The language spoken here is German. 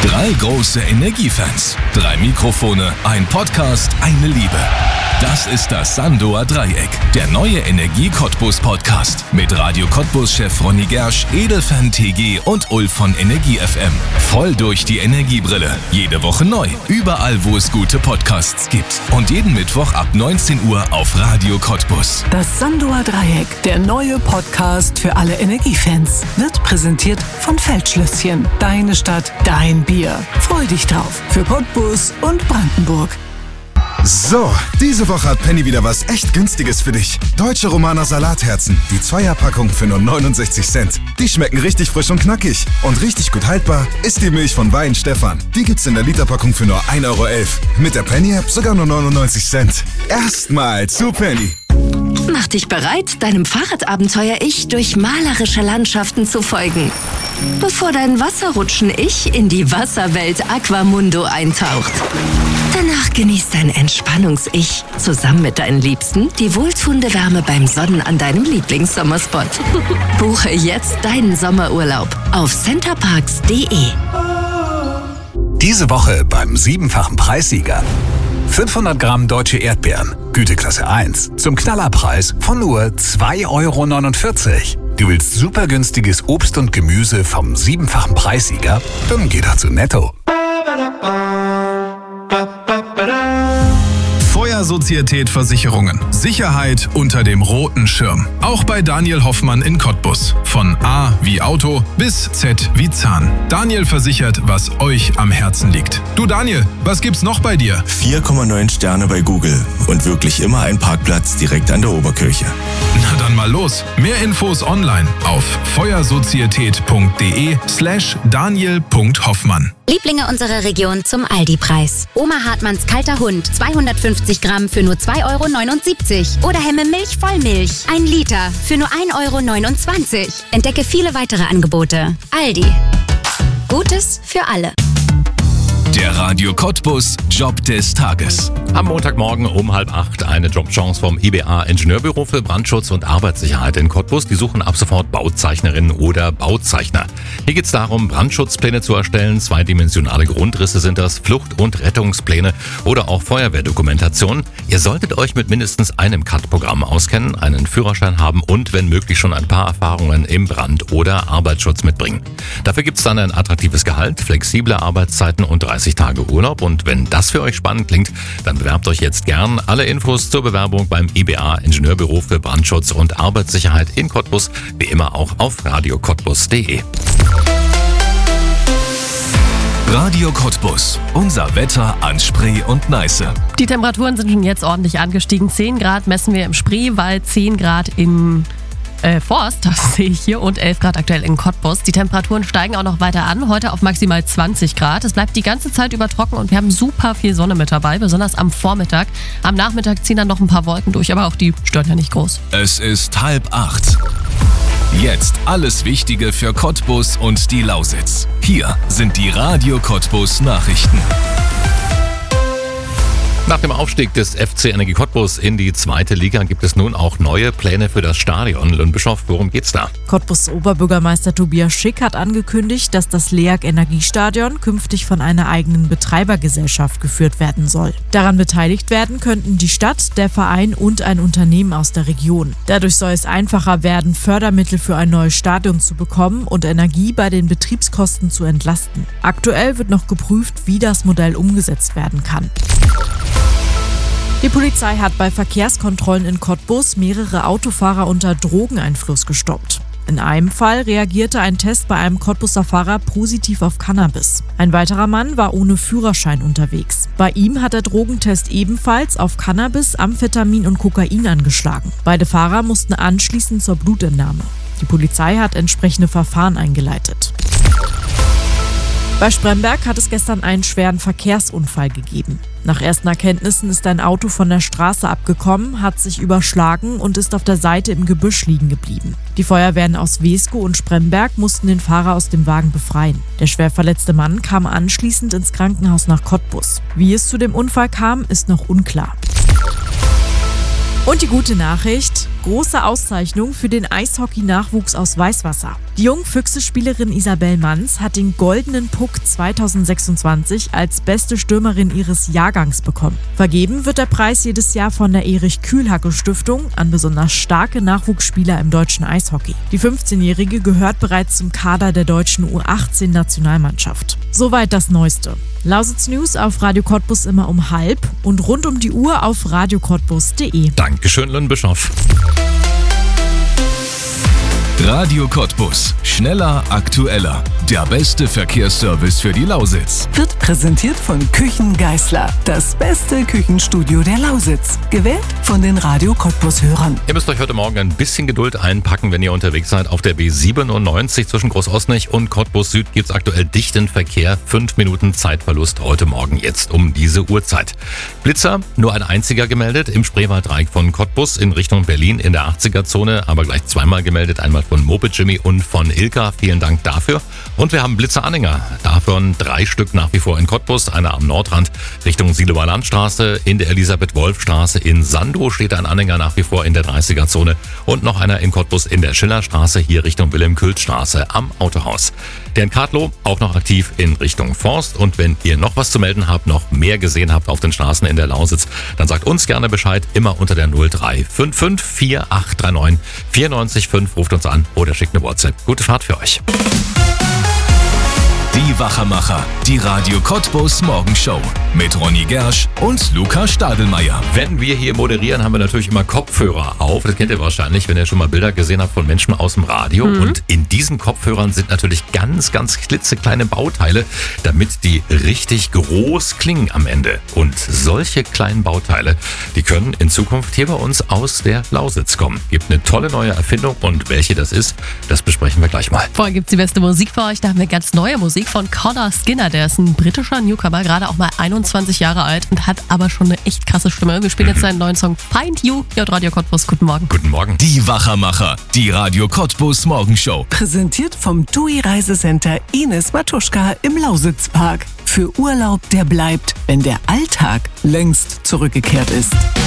3 große Energiefans, 3 Mikrofone, ein Podcast, eine Liebe. Das ist das Sandoer Dreieck, der neue Energie-Cottbus-Podcast. Mit Radio Cottbus-Chef Ronny Gersch, Edelfan TG und Ulf von Energie FM. Voll durch die Energiebrille. Jede Woche neu. Überall, wo es gute Podcasts gibt. Und jeden Mittwoch ab 19 Uhr auf Radio Cottbus. Das Sandoer Dreieck, der neue Podcast für alle Energiefans, wird präsentiert von Feldschlösschen. Deine Stadt, dein Bier. Freu dich drauf. Für Cottbus und Brandenburg. So, diese Woche hat Penny wieder was echt Günstiges für dich. Deutsche Romaner Salatherzen, die 2er-Packung für nur 69 Cent. Die schmecken richtig frisch und knackig. Und richtig gut haltbar ist die Milch von Wein Stefan. Die gibt's in der Literpackung für nur 1,11 Euro. Mit der Penny-App sogar nur 99 Cent. Erstmal zu Penny. Mach dich bereit, deinem Fahrradabenteuer-Ich durch malerische Landschaften zu folgen. Bevor dein Wasserrutschen-Ich in die Wasserwelt Aquamundo eintaucht. Danach genießt dein Entspannungs-Ich zusammen mit deinen Liebsten die wohltuende Wärme beim Sonnen an deinem Lieblingssommerspot. Buche jetzt deinen Sommerurlaub auf centerparks.de. Diese Woche beim 7-fachen Preissieger. 500 Gramm deutsche Erdbeeren, Güteklasse 1, zum Knallerpreis von nur 2,49 Euro. Du willst super günstiges Obst und Gemüse vom 7-fachen Preissieger? Dann geh doch zu Netto. Feuersozietät Versicherungen. Sicherheit unter dem roten Schirm. Auch bei Daniel Hoffmann in Cottbus. Von A wie Auto bis Z wie Zahn. Daniel versichert, was euch am Herzen liegt. Du Daniel, was gibt's noch bei dir? 4,9 Sterne bei Google und wirklich immer ein Parkplatz direkt an der Oberkirche. Na dann mal los. Mehr Infos online auf feuersozietät.de/daniel.hoffmann. Lieblinge unserer Region zum Aldi-Preis. Oma Hartmanns kalter Hund, 250 Gramm für nur 2,79 Euro. Oder Hemme Milch Vollmilch, 1 Liter für nur 1,29 Euro. Entdecke viele weitere Angebote. Aldi. Gutes für alle. Der Radio Cottbus Job des Tages. Am Montagmorgen um 7:30 eine Jobchance vom IBA Ingenieurbüro für Brandschutz und Arbeitssicherheit in Cottbus. Die suchen ab sofort Bauzeichnerinnen oder Bauzeichner. Hier geht es darum, Brandschutzpläne zu erstellen. 2-dimensionale Grundrisse sind das, Flucht- und Rettungspläne oder auch Feuerwehrdokumentation. Ihr solltet euch mit mindestens einem CAD-Programm auskennen, einen Führerschein haben und wenn möglich schon ein paar Erfahrungen im Brand- oder Arbeitsschutz mitbringen. Dafür gibt es dann ein attraktives Gehalt, flexible Arbeitszeiten und 30 Tage Urlaub. Und wenn das für euch spannend klingt, dann bewerbt euch jetzt gern. Alle Infos zur Bewerbung beim IBA Ingenieurbüro für Brandschutz und Arbeitssicherheit in Cottbus, wie immer auch auf radiocottbus.de. Radio Cottbus. Unser Wetter an Spree und Neiße. Die Temperaturen sind schon jetzt ordentlich angestiegen. 10 Grad messen wir im Spreewald, 10 Grad in Forst, das sehe ich hier, und 11 Grad aktuell in Cottbus. Die Temperaturen steigen auch noch weiter an, heute auf maximal 20 Grad. Es bleibt die ganze Zeit über trocken und wir haben super viel Sonne mit dabei, besonders am Vormittag. Am Nachmittag ziehen dann noch ein paar Wolken durch, aber auch die stören ja nicht groß. Es ist 7:30. Jetzt alles Wichtige für Cottbus und die Lausitz. Hier sind die Radio Cottbus Nachrichten. Nach dem Aufstieg des FC Energie Cottbus in die 2. Liga gibt es nun auch neue Pläne für das Stadion. Lünn-Bischof, worum geht's da? Cottbus Oberbürgermeister Tobias Schick hat angekündigt, dass das LEAG Energiestadion künftig von einer eigenen Betreibergesellschaft geführt werden soll. Daran beteiligt werden könnten die Stadt, der Verein und ein Unternehmen aus der Region. Dadurch soll es einfacher werden, Fördermittel für ein neues Stadion zu bekommen und Energie bei den Betriebskosten zu entlasten. Aktuell wird noch geprüft, wie das Modell umgesetzt werden kann. Die Polizei hat bei Verkehrskontrollen in Cottbus mehrere Autofahrer unter Drogeneinfluss gestoppt. In einem Fall reagierte ein Test bei einem Cottbuser Fahrer positiv auf Cannabis. Ein weiterer Mann war ohne Führerschein unterwegs. Bei ihm hat der Drogentest ebenfalls auf Cannabis, Amphetamin und Kokain angeschlagen. Beide Fahrer mussten anschließend zur Blutentnahme. Die Polizei hat entsprechende Verfahren eingeleitet. Bei Spremberg hat es gestern einen schweren Verkehrsunfall gegeben. Nach ersten Erkenntnissen ist ein Auto von der Straße abgekommen, hat sich überschlagen und ist auf der Seite im Gebüsch liegen geblieben. Die Feuerwehren aus Weeskow und Spremberg mussten den Fahrer aus dem Wagen befreien. Der schwer verletzte Mann kam anschließend ins Krankenhaus nach Cottbus. Wie es zu dem Unfall kam, ist noch unklar. Und die gute Nachricht: Große Auszeichnung für den Eishockey-Nachwuchs aus Weißwasser. Die Jungfüchse-Spielerin Isabel Manz hat den Goldenen Puck 2026 als beste Stürmerin ihres Jahrgangs bekommen. Vergeben wird der Preis jedes Jahr von der Erich-Kühlhacke-Stiftung an besonders starke Nachwuchsspieler im deutschen Eishockey. Die 15-Jährige gehört bereits zum Kader der deutschen U18-Nationalmannschaft. Soweit das Neueste. Lausitz News auf Radio Cottbus immer um 12:30 und rund um die Uhr auf radiocottbus.de. Dankeschön, Lynn Bischoff. Radio Cottbus. Schneller, aktueller. Der beste Verkehrsservice für die Lausitz. Wird präsentiert von Küchen Geisler. Das beste Küchenstudio der Lausitz. Gewählt von den Radio Cottbus-Hörern. Ihr müsst euch heute Morgen ein bisschen Geduld einpacken, wenn ihr unterwegs seid. Auf der B97 zwischen Großosnich und Cottbus Süd gibt es aktuell dichten Verkehr. 5 Minuten Zeitverlust heute Morgen jetzt um diese Uhrzeit. Blitzer, nur ein einziger gemeldet im Spreewalddreieck von Cottbus in Richtung Berlin in der 80er-Zone. Aber gleich zweimal gemeldet, einmal von Moped Jimmy und von Ilka. Vielen Dank dafür. Und wir haben Blitzeranhänger. Davon 3 Stück nach wie vor in Cottbus. Einer am Nordrand Richtung Sielewer Landstraße. In der Elisabeth-Wolf-Straße in Sandow steht ein Anhänger nach wie vor in der 30er-Zone. Und noch einer in Cottbus in der Schillerstraße hier Richtung Wilhelm-Kühlt-Straße am Autohaus. Der in Kadlow auch noch aktiv in Richtung Forst. Und wenn ihr noch was zu melden habt, noch mehr gesehen habt auf den Straßen in der Lausitz, dann sagt uns gerne Bescheid. Immer unter der 0355 4839 94,5. Ruft uns an oder schickt eine WhatsApp. Gute Fahrt für euch. Die Wachermacher, die Radio Cottbus Morgenshow mit Ronny Gersch und Luca Stadelmeier. Wenn wir hier moderieren, haben wir natürlich immer Kopfhörer auf. Das kennt ihr wahrscheinlich, wenn ihr schon mal Bilder gesehen habt von Menschen aus dem Radio. Und in diesen Kopfhörern sind natürlich ganz, ganz klitzekleine Bauteile, damit die richtig groß klingen am Ende. Und solche kleinen Bauteile, die können in Zukunft hier bei uns aus der Lausitz kommen. Gibt eine tolle neue Erfindung und welche das ist, das besprechen wir gleich mal. Vorher gibt es die beste Musik für euch. Da haben wir ganz neue Musik von Connor Skinner. Der ist ein britischer Newcomer, gerade auch mal 21 Jahre alt und hat aber schon eine echt krasse Stimme. Wir spielen jetzt seinen neuen Song Find You hier auf Radio Cottbus. Guten Morgen. Guten Morgen. Die Wachermacher, die Radio Cottbus Morgenshow. Präsentiert vom TUI Reisecenter Ines Matuschka im Lausitzpark. Für Urlaub, der bleibt, wenn der Alltag längst zurückgekehrt ist.